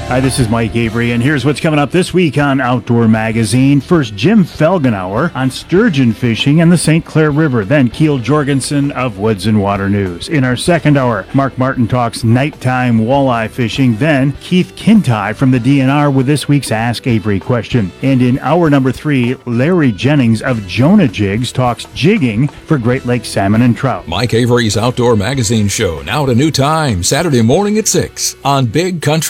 Hi, this is Mike Avery, and here's what's coming up this week on Outdoor Magazine. First, Jim Felgenauer on sturgeon fishing and the St. Clair River. Then, Keel Jorgensen of Woods and Water News. In our second hour, Mark Martin talks nighttime walleye fishing. Then, Keith Kintai from the DNR with this week's Ask Avery question. And in hour number 3, Larry Jennings of Jonah Jigs talks jigging for Great Lakes salmon and trout. Mike Avery's Outdoor Magazine show, now at a new time, Saturday morning at 6 on Big Country.